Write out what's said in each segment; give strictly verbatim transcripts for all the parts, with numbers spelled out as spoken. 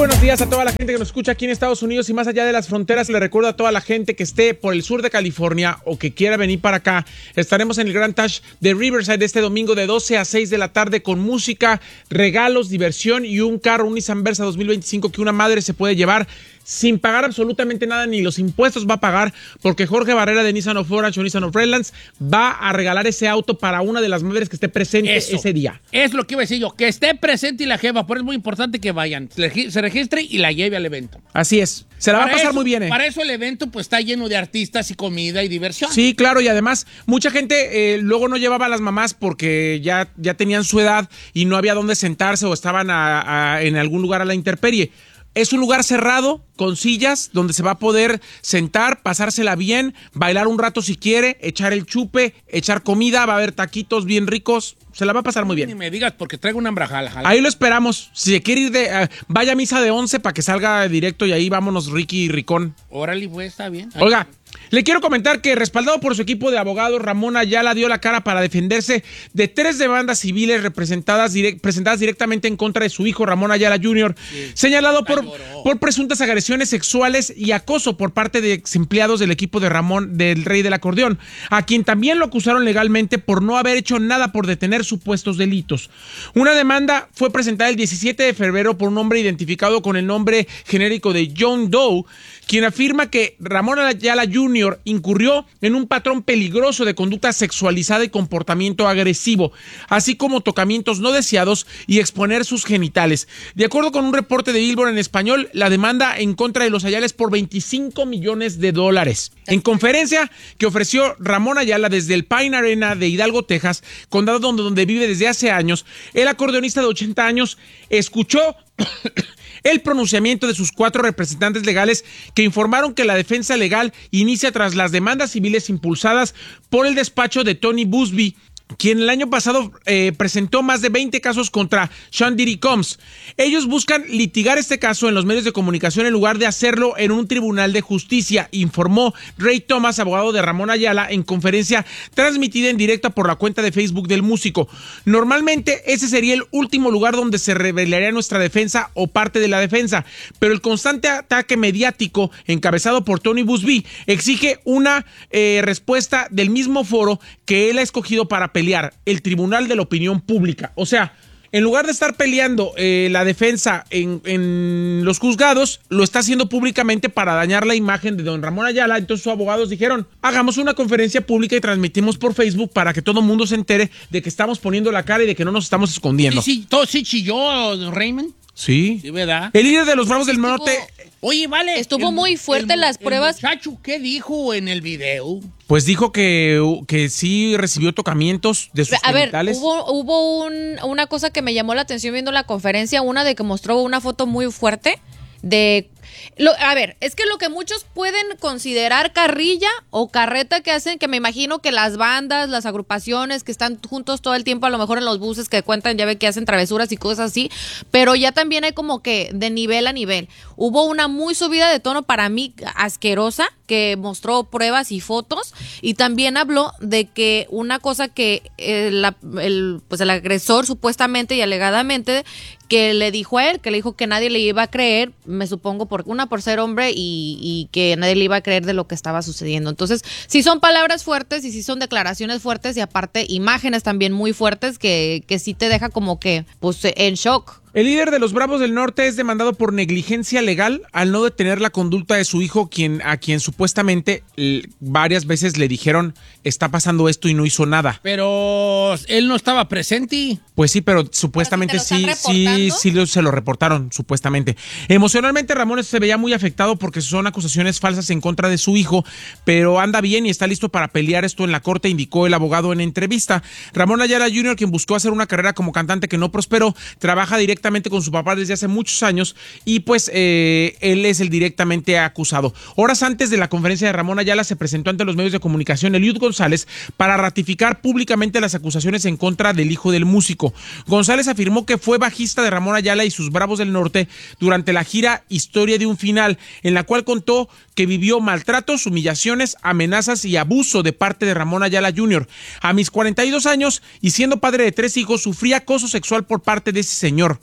buenos días a toda la gente que nos escucha aquí en Estados Unidos y más allá de las fronteras. Le recuerdo a toda la gente que esté por el sur de California o que quiera venir para acá. Estaremos en el Grand Touch de Riverside este domingo de doce a seis de la tarde con música, regalos, diversión y un carro, un Nissan Versa dos mil veinticinco que una madre se puede llevar sin pagar absolutamente nada, ni los impuestos va a pagar, porque Jorge Barrera de Nissan of Orange o Nissan of Redlands va a regalar ese auto para una de las madres que esté presente eso, ese día. Es lo que iba a decir yo, que esté presente y la jefa, por eso es muy importante que vayan, se registre y la lleve al evento. Así es, se la para va a pasar eso, muy bien. ¿eh? Para eso el evento pues está lleno de artistas y comida y diversión. Sí, claro, y además mucha gente eh, luego no llevaba a las mamás porque ya, ya tenían su edad y no había dónde sentarse o estaban a, a, en algún lugar a la intemperie. Es un lugar cerrado, con sillas, donde se va a poder sentar, pasársela bien, bailar un rato si quiere, echar el chupe, echar comida, va a haber taquitos bien ricos, se la va a pasar muy bien. Ni me digas porque traigo una embrajala. Ahí lo esperamos. Si se quiere ir de... Uh, vaya a misa de once para que salga directo y ahí vámonos Ricky y Ricón. Órale, pues, está bien. Oiga, le quiero comentar que respaldado por su equipo de abogados, Ramón Ayala dio la cara para defenderse de tres demandas civiles representadas direct, presentadas directamente en contra de su hijo Ramón Ayala junior, sí, señalado por, por presuntas agresiones sexuales y acoso por parte de ex empleados del equipo de Ramón, del Rey del Acordeón, a quien también lo acusaron legalmente por no haber hecho nada por detener supuestos delitos. Una demanda fue presentada el diecisiete de febrero por un hombre identificado con el nombre genérico de John Doe, quien afirma que Ramón Ayala junior incurrió en un patrón peligroso de conducta sexualizada y comportamiento agresivo, así como tocamientos no deseados y exponer sus genitales. De acuerdo con un reporte de Billboard en español, la demanda en contra de los Ayala es por veinticinco millones de dólares. En conferencia que ofreció Ramón Ayala desde el Pine Arena de Hidalgo, Texas, condado donde, donde vive desde hace años, el acordeonista de ochenta años escuchó el pronunciamiento de sus cuatro representantes legales que informaron que la defensa legal inicia tras las demandas civiles impulsadas por el despacho de Tony Buzbee, quien el año pasado eh, presentó más de veinte casos contra Sean Diddy Combs. Ellos buscan litigar este caso en los medios de comunicación en lugar de hacerlo en un tribunal de justicia, informó Ray Thomas, abogado de Ramón Ayala, en conferencia transmitida en directo por la cuenta de Facebook del músico. Normalmente ese sería el último lugar donde se revelaría nuestra defensa o parte de la defensa, pero el constante ataque mediático encabezado por Tony Buzbee exige una eh, respuesta del mismo foro que él ha escogido para pelear, el Tribunal de la Opinión Pública. O sea, en lugar de estar peleando eh, la defensa en, en los juzgados, lo está haciendo públicamente para dañar la imagen de don Ramón Ayala. Entonces sus abogados dijeron, hagamos una conferencia pública y transmitimos por Facebook para que todo el mundo se entere de que estamos poniendo la cara y de que no nos estamos escondiendo. Sí, sí, todo sí chilló, don Raymond. Sí. Sí, ¿verdad? El líder de los Bravos del Norte... Oye, vale. Estuvo el, muy fuerte el, las el pruebas. Muchacho, ¿qué dijo en el video? Pues dijo que, que sí recibió tocamientos de sus A genitales. ver, hubo, hubo un, una cosa que me llamó la atención viendo la conferencia, una de que mostró una foto muy fuerte de... Lo, a ver, es que lo que muchos pueden considerar carrilla o carreta que hacen, que me imagino que las bandas, las agrupaciones que están juntos todo el tiempo, a lo mejor en los buses que cuentan, ya ve que hacen travesuras y cosas así, pero ya también hay como que de nivel a nivel. Hubo una muy subida de tono para mí asquerosa, que mostró pruebas y fotos, y también habló de que una cosa que eh, la, el, pues el agresor supuestamente y alegadamente que le dijo a él, que le dijo que nadie le iba a creer, me supongo por una por ser hombre y, y que nadie le iba a creer de lo que estaba sucediendo. Entonces, sí son palabras fuertes y sí son declaraciones fuertes y aparte imágenes también muy fuertes que, que sí te deja como que pues en shock. El líder de los Bravos del Norte es demandado por negligencia legal al no detener la conducta de su hijo, quien, a quien supuestamente eh, varias veces le dijeron está pasando esto y no hizo nada. Pero él no estaba presente. Pues sí, pero supuestamente sí, sí, sí lo, se lo reportaron, supuestamente. Emocionalmente Ramón se veía muy afectado porque son acusaciones falsas en contra de su hijo, pero anda bien y está listo para pelear esto en la corte, indicó el abogado en entrevista. Ramón Ayala junior, quien buscó hacer una carrera como cantante que no prosperó, trabaja directamente con su papá desde hace muchos años y pues eh, él es el directamente acusado. Horas antes de la conferencia de Ramón Ayala se presentó ante los medios de comunicación Eliud González para ratificar públicamente las acusaciones en contra del hijo del músico. González afirmó que fue bajista de Ramón Ayala y sus Bravos del Norte durante la gira Historia de un Final, en la cual contó que vivió maltratos, humillaciones, amenazas y abuso de parte de Ramón Ayala junior A mis cuarenta y dos años y siendo padre de tres hijos, sufrí acoso sexual por parte de ese señor.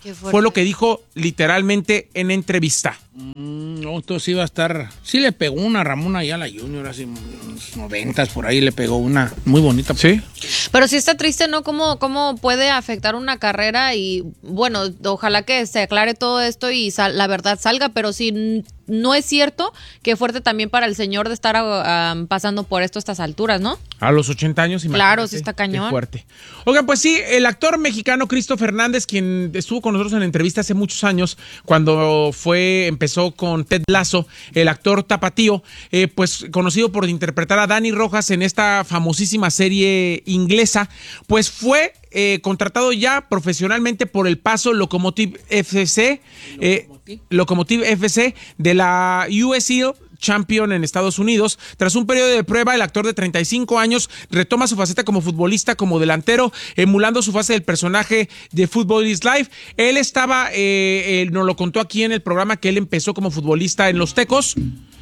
Fue lo que dijo literalmente en entrevista. Mm, no, entonces iba a estar... Sí le pegó una a Ramón Ayala junior hace unos noventas, por ahí le pegó una muy bonita. Sí. Pero sí está triste, ¿no? ¿Cómo, cómo puede afectar una carrera? Y bueno, ojalá que se aclare todo esto y sal, la verdad salga, pero sí no es cierto, qué fuerte también para el señor de estar uh, pasando por esto a estas alturas, ¿no? A los ochenta años, imagínate. Claro, sí está cañón. Qué fuerte. Oigan, pues sí, el actor mexicano Cristo Fernández, quien estuvo con nosotros en la entrevista hace muchos años, cuando fue, empezó con Ted Lasso, el actor tapatío, eh, pues conocido por interpretar a Dani Rojas en esta famosísima serie inglesa, pues fue eh, contratado ya profesionalmente por el Paso Locomotive F C, eh, Locomotive F C de la U S L Champion en Estados Unidos. Tras un periodo de prueba, el actor de treinta y cinco años retoma su faceta como futbolista, como delantero, emulando su fase del personaje de Football is Life. Él estaba, eh, eh, nos lo contó aquí en el programa, que él empezó como futbolista en Los Tecos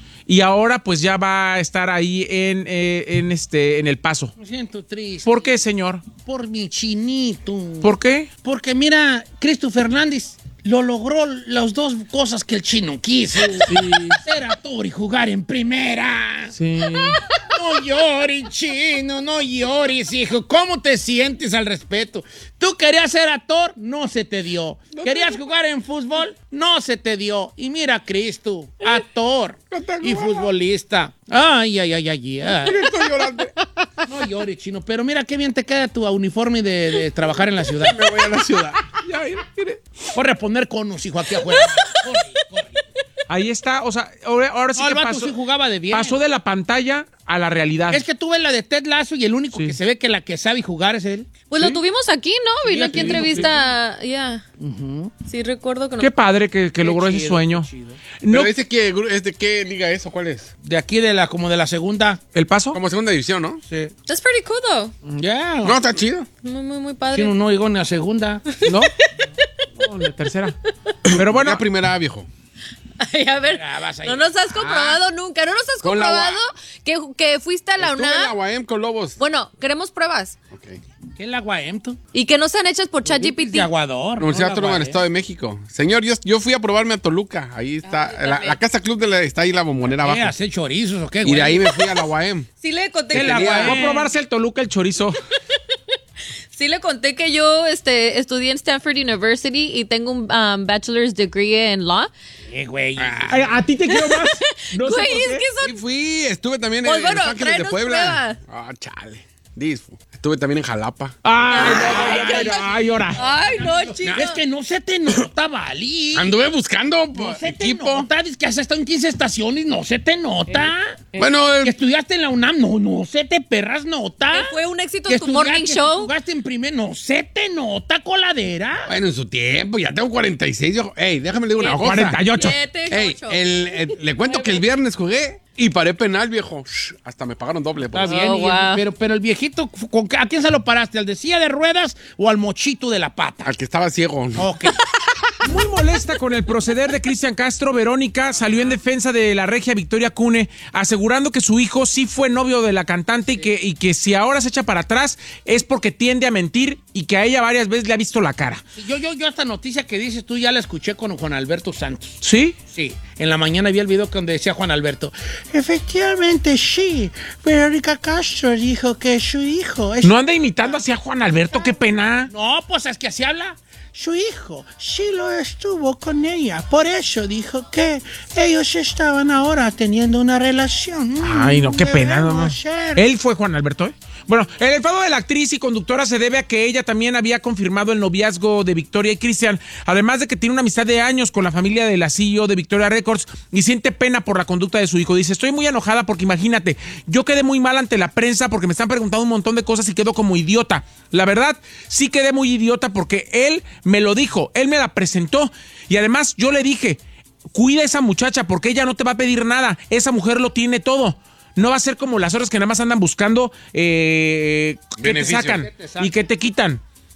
y ahora pues ya va a estar ahí en, eh, en, este, en El Paso. Me siento triste. ¿Por qué, señor? Por mi chinito. ¿Por qué? Porque mira, Cristo Fernández lo logró las dos cosas que el chino quiso. Sí. Ser actor y jugar en primera. Sí. No llores, chino, no llores, hijo. ¿Cómo te sientes al respecto? Tú querías ser actor, no se te dio. ¿Querías jugar en fútbol? No se te dio. Y mira, Cristo, actor y futbolista. Ay, ay, ay, ay, ay. Estoy llorando. No llores, chino, pero mira qué bien te queda tu uniforme de, de trabajar en la ciudad. Me voy a la ciudad. Ya, mire, mire. Corre a poner conos, hijo, aquí afuera. Corre, corre. Ahí está, o sea, ahora, ahora sí No, el que vato pasó, sí jugaba de bien. pasó de la pantalla a la realidad. Es que tú ves la de Ted Lasso y el único Sí. que se ve que la que sabe jugar es él. Pues ¿Sí? lo tuvimos aquí, ¿no? Vino Sí, aquí sí, entrevista. Ya. Sí, recuerdo que no. Qué padre que, que Qué logró chido, ese sueño. qué chido. No, Pero dice que es de qué liga es o cuál es. De aquí de la, como de la segunda. ¿El Paso? Como segunda división, ¿no? Sí. That's pretty cool, though. Ya. No, está chido. Muy, muy, muy padre. Chino no llegó ni a segunda. ¿No? No, la tercera. Pero bueno, La primera, viejo. Ay, a ver, Ya, vas ahí. no nos has comprobado nunca. No nos has Con la comprobado que, que fuiste a la Estuve en la UNAM. U A M con Lobos. Bueno, queremos pruebas. Ok. ¿Qué es la Guaem, tú? Y que no sean hechas por De ChatGPT. Aguador. Universidad no la Autónoma del Guaem. Estado de México. Señor, yo, yo fui a probarme a Toluca. Ahí está. yo la, también. la Casa Club de la, está ahí la bombonera ¿Qué, abajo. hacer chorizos o qué, Y güey? de ahí me fui a la U A M. Sí le conté ¿Qué que la yo- Guaem? va a probarse el Toluca el chorizo. sí le conté que yo este, estudié en Stanford University y tengo un um, bachelor's degree en law. Eh, güey. Ay, a ti te quiero más. No sé Güey, por es qué. que son... Sí fui, estuve también Pues en, bueno, en Los Ángeles de tráenos Puebla. Ah, chale. Disfo. Estuve también en Jalapa. Ay, no, ay, ay, ahora. Ay, no, chicos. Es que no se te nota, Vali. Anduve buscando No pues, se te equipo. nota. Es que has estado en quince estaciones, no se te nota. Bueno, Que eh, estudiaste en la UNAM, no, no se te perras nota. Que fue un éxito Que tu morning estudiaste- show. Jugaste en primer, no se te nota, coladera. bueno, en su tiempo, ya tengo cuarenta y seis. Yo, ey, déjame le digo una ¿Qué? cosa. cuarenta y ocho. Siete, Ey, ocho. el, el- le cuento que el viernes jugué y paré penal, viejo. Shh, hasta me pagaron doble. Está pues. bien, Oh, y el- wow. pero, pero el viejito, ¿con qué- ¿a quién se lo paraste? ¿Al de silla de ruedas o al mochito de la pata? Al que estaba ciego. Ok. Muy molesta con el proceder de Cristian Castro, Verónica salió en defensa de la regia Victoria Cune, asegurando que su hijo sí fue novio de la cantante y, que, y que si ahora se echa para atrás es porque tiende a mentir y que a ella varias veces le ha visto la cara. Yo, yo, yo esta noticia que dices tú ya la escuché con Juan Alberto Santos. ¿Sí? Sí, en la mañana vi el video donde decía Juan Alberto. Efectivamente, sí. Verónica Castro dijo que su hijo es... No anda imitando así a Juan Alberto, qué pena. No, pues es que así habla. Su hijo sí lo estuvo con ella. Por eso dijo que ellos estaban ahora teniendo una relación. Mm, Ay, no, qué pena. No, no. debemos ser. Él fue Juan Alberto, ¿eh? Bueno, el enfado de la actriz y conductora se debe a que ella también había confirmado el noviazgo de Victoria y Cristian, además de que tiene una amistad de años con la familia de la C E O de Victoria Records y siente pena por la conducta de su hijo. Dice, estoy muy enojada porque imagínate, yo quedé muy mal ante la prensa porque me están preguntando un montón de cosas y quedo como idiota. La verdad, sí quedé muy idiota porque él me lo dijo, él me la presentó y además yo le dije, cuida a esa muchacha porque ella no te va a pedir nada, esa mujer lo tiene todo. No va a ser como las otras que nada más andan buscando eh, que te Beneficio. sacan Que te sacan. y que te quitan.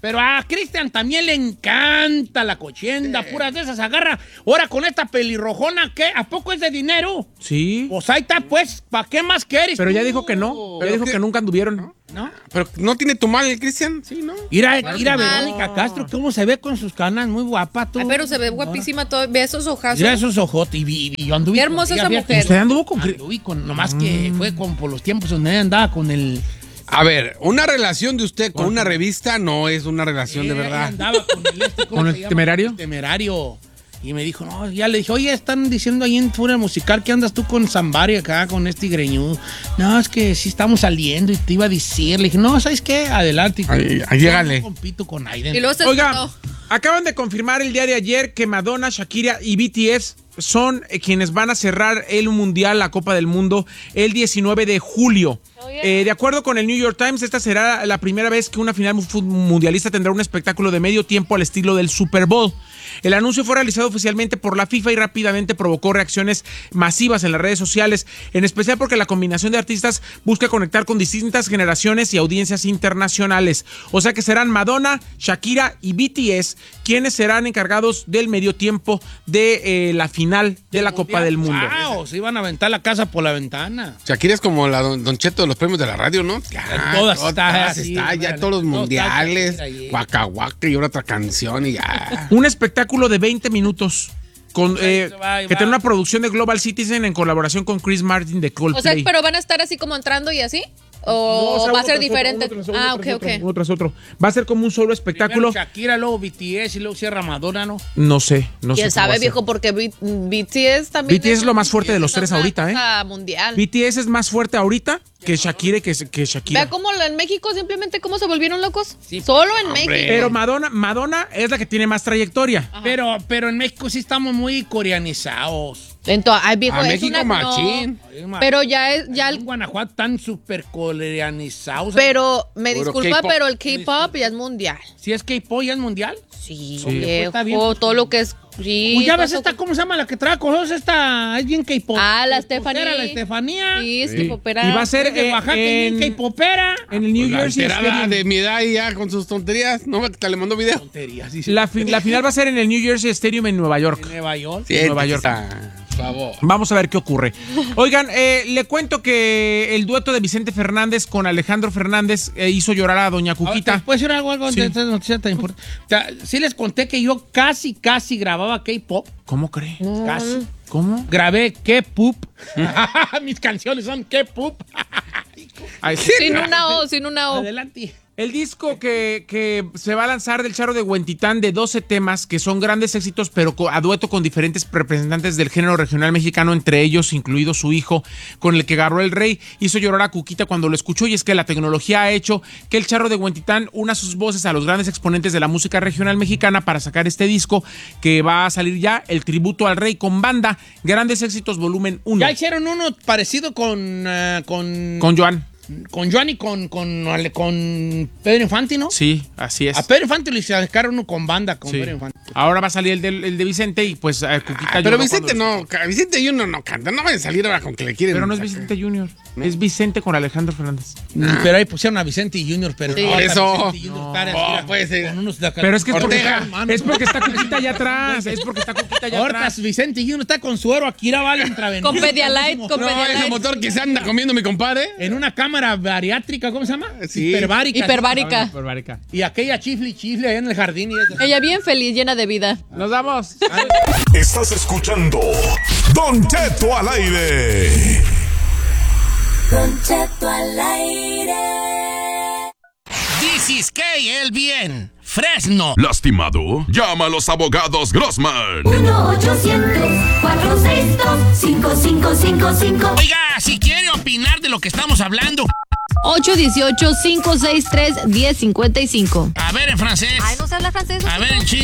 Pero a Cristian también le encanta la cochenda, sí. Puras de esas agarra. Ahora con esta pelirrojona, ¿qué? ¿A poco es de dinero? Sí. Pues ahí está, pues, ¿para qué más quieres? Pero tú? ya dijo que no. Ya dijo que... que nunca anduvieron. ¿No? ¿No? Pero no tiene tu mal el Cristian, sí, ¿no? Mira, mira Verónica Castro, cómo se ve con sus canas, muy guapa tú. Ay, pero se ve guapísima todo, ve esos ojazos. Mira esos ojotes, y, y, y yo anduve qué hermosa esa mujer. ¿Usted anduvo con Anduve con, nomás mm. que fue con, por los tiempos donde ella andaba con el... A ver, una relación de usted con una revista no es una relación sí, de verdad. Andaba con el, este, ¿Con el temerario? El temerario. Y me dijo, no, ya le dije, oye, están diciendo ahí en Furia Musical que andas tú con Zambari acá, con este greñudo. No, es que sí estamos saliendo y te iba a decir. Le dije, no, ¿sabes qué? Adelante. Ahí, ahí llégale. No compito con Aiden. Y luego se Oiga, trató. acaban de confirmar el día de ayer que Madonna, Shakira y B T S son eh, quienes van a cerrar el Mundial, la Copa del Mundo, el diecinueve de julio. Oh, yeah. eh, de acuerdo con el New York Times, esta será la primera vez que una final mundialista tendrá un espectáculo de medio tiempo al estilo del Super Bowl. El anuncio fue realizado oficialmente por la FIFA y rápidamente provocó reacciones masivas en las redes sociales, en especial porque la combinación de artistas busca conectar con distintas generaciones y audiencias internacionales. O sea que serán Madonna, Shakira y B T S quienes serán encargados del medio tiempo de eh, la final de la Copa del Mundo. ¡Wow! Se iban a aventar la casa por la ventana. Shakira es como la Don, don Cheto de los premios de la radio, ¿no? Ya, todas, todas está, está, sí, ya vale, todos los todo mundiales, está, Waka Waka y otra canción y ya. Un espectáculo de veinte minutos con, eh, va, que tiene una producción de Global Citizen en colaboración con Chris Martin de Coldplay. O sea, pero van a estar así como entrando y así. ¿O No, o sea, va a uno ser tras diferente? otro, uno tras Ah, otro, ok, otro, ok. Uno tras otro. Va a ser como un solo espectáculo. Primero Shakira, luego B T S y luego cierra Madonna, ¿no? No sé, no sé. ¿Quién cómo va sabe, a ser. viejo? Porque B- BTS también... B T S es lo más fuerte de los es tres una ahorita, ¿eh? cosa mundial. B T S es más fuerte ahorita que Shakira y que, que Shakira. Vea cómo en México simplemente cómo se volvieron locos. Sí. Solo en Hombre. México. Pero Madonna, Madonna es la que tiene más trayectoria. Pero, pero en México sí estamos muy coreanizados. Entonces, ay, viejo, A es México una... machín. No, pero ya es... Ya en el, Guanajuato están súper coreanizados. pero, me Puro disculpa, K-pop. pero el K-pop ya es mundial. ¿Si es K-pop ya es mundial? Sí, Sí. viejo, Está bien. todo lo que es... Sí, Pues ya todo ves eso- esta, ¿cómo se llama? La que trae con esta, es bien K-pop. Ah, la K-popera, Estefanía. La Estefanía. Sí, es Sí. K-popera. Y va a ser Es de eh, Oaxaca, en, bien K-popera. en el New Pues la Jersey alterada Stadium. de mi edad y ya con sus tonterías. No, que le mandó video. Tonterías, sí, sí. La, fi- la final va a ser en el New Jersey Stadium en Nueva York. En Nueva York. Sí, Nueva York. Por favor. Vamos a ver qué ocurre. Oigan, eh, le cuento que el dueto de Vicente Fernández con Alejandro Fernández eh, hizo llorar a doña Cuquita. ¿Puedes decir algo, algo Sí. de esta noticia tan importante? Ta- Sí les conté que yo casi, casi grababa K-pop. ¿Cómo cree? Casi. ¿Cómo? Grabé K-pop. Mis canciones son K-pop. Ay, sí. Sin una O, sin una O. Adelante. El disco que, que se va a lanzar del Charro de Huentitán de doce temas que son grandes éxitos, pero co- a dueto con diferentes representantes del género regional mexicano, entre ellos incluido su hijo, con el que Gabriel Rey hizo llorar a Cuquita cuando lo escuchó. Y es que la tecnología ha hecho que el Charro de Huentitán una sus voces a los grandes exponentes de la música regional mexicana para sacar este disco que va a salir ya, el tributo al Rey con banda, Grandes Éxitos volumen uno. Ya hicieron uno parecido con... eh, con, Con Joan. con Joan y con, con, con Pedro Infante, ¿no? Sí, así es. A Pedro Infante le sacaron uno con banda, con Sí. Pedro Infante. Ahora va a salir el de, el de Vicente y pues a Cuquita Ah, pero lloró Vicente cuando- no, ca- Vicente Junior no canta. No vayan a salir ahora con que le quieren. Pero no es Vicente Junior, es Vicente con Alejandro Fernández. Mm, Pero ahí pusieron a Vicente Junior, pero Sí. no, Por ahorita eso. Vicente Junior está, No, mira, puede ser. con unos de acá- Pero es que es porque, Ortega. Mano. es porque está Cuquita allá atrás, es porque está Cuquita allá Ahorita atrás. Vicente Junior está con suero aquí, la vale intravenoso. Con Pedialyte, con No, ese Pedialyte. motor que se anda comiendo mi compadre. En una cámara bariátrica, ¿cómo se llama? Sí. Hiperbárica. Hiperbárica. Por Barica. Y aquella chifli chifli allá en el jardín. Y eso. Ella bien feliz, llena de vida. Nos vamos. Estás escuchando Don Cheto al aire. Don Cheto al aire. This is K, el bien. Fresno. ¿Lastimado? Llama a los abogados Grossman. uno ochocientos, cuatrocientos sesenta y dos, cinco cinco cinco cinco. Oiga, si quiere opinar de lo que estamos hablando. ocho uno ocho, cinco seis tres, uno cero cinco cinco. A ver en francés. Ay, no sé hablar francés. A ver en chino.